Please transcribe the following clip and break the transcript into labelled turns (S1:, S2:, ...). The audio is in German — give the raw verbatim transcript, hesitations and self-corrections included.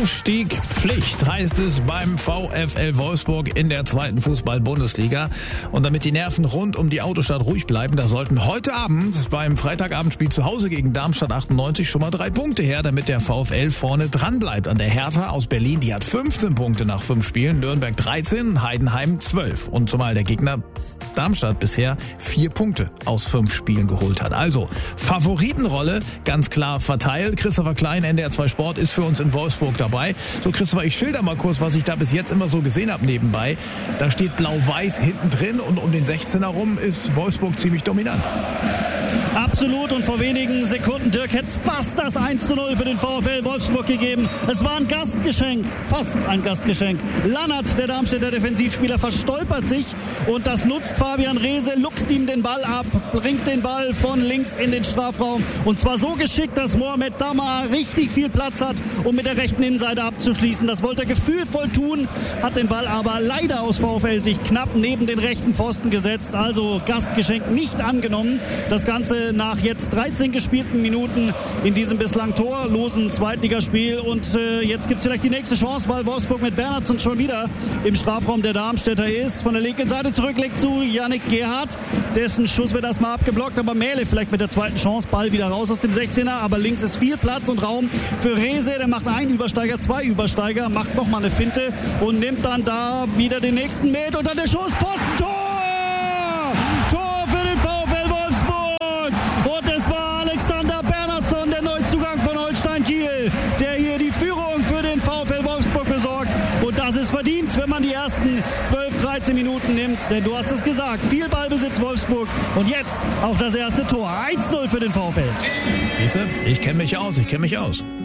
S1: Aufstieg Pflicht heißt es beim VfL Wolfsburg in der zweiten Fußball-Bundesliga. Und damit die Nerven rund um die Autostadt ruhig bleiben, da sollten heute Abend beim Freitagabendspiel zu Hause gegen Darmstadt achtundneunzig schon mal drei Punkte her, damit der VfL vorne dran bleibt. An der Hertha aus Berlin, die hat fünfzehn Punkte nach fünf Spielen, Nürnberg dreizehn, Heidenheim zwölf. Und zumal der Gegner Darmstadt bisher vier Punkte aus fünf Spielen geholt hat. Also Favoritenrolle ganz klar verteilt. Christopher Klein, N D R zwei Sport, ist für uns in Wolfsburg dabei. So, Christopher, ich schilder mal kurz, was ich da bis jetzt immer so gesehen habe nebenbei. Da steht Blau-Weiß hinten drin und um den sechzehner rum ist Wolfsburg ziemlich dominant.
S2: Absolut, und vor wenigen Sekunden, Dirk, hätte es fast das eins zu null für den VfL Wolfsburg gegeben. Es war ein Gastgeschenk, fast ein Gastgeschenk. Lannert, der Darmstädter Defensivspieler, verstolpert sich und das nutzt Fabian Reese, luchst ihm den Ball ab, bringt den Ball von links in den Strafraum und zwar so geschickt, dass Mohamed Damar richtig viel Platz hat, um mit der rechten Innenseite abzuschließen. Das wollte er gefühlvoll tun, hat den Ball aber leider aus VfL-Sicht knapp neben den rechten Pfosten gesetzt. Also Gastgeschenk nicht angenommen. Das Ganze nach jetzt dreizehn gespielten Minuten in diesem bislang torlosen Zweitligaspiel. Und äh, jetzt gibt es vielleicht die nächste Chance, weil Wolfsburg mit Bernhardsson schon wieder im Strafraum der Darmstädter ist. Von der linken Seite zurücklegt zu Yannick Gerhardt. Dessen Schuss wird erstmal abgeblockt, aber Mähle vielleicht mit der zweiten Chance. Ball wieder raus aus dem sechzehner, aber links ist viel Platz und Raum für Reese. Der macht einen Übersteiger, zwei Übersteiger, macht nochmal eine Finte und nimmt dann da wieder den nächsten Met und dann der Schuss, Posten, Tor! Tor für den VfL Wolfsburg! Und es war Alexander Bernhardsson, der Neuzugang von Holstein Kiel, der hier die Führung für den VfL Wolfsburg besorgt. Und das ist verdient, wenn man die ersten zwölf, dreizehn Minuten nimmt. Denn du hast es gesagt, viel Ballbesitz Wolfsburg. Und jetzt auch das erste Tor. eins null für den VfL.
S1: Siehste, ich kenne mich aus, ich kenne mich aus.